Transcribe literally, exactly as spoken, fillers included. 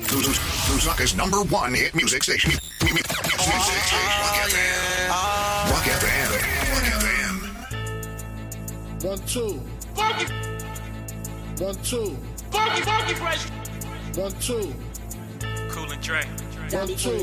Lusaka's number one hit music station. Music station. Rock F M. Rock F M. Rock F M. One, two. Funky. One, two. Funky, funky fresh. One, two. Cool and Dre. One, two.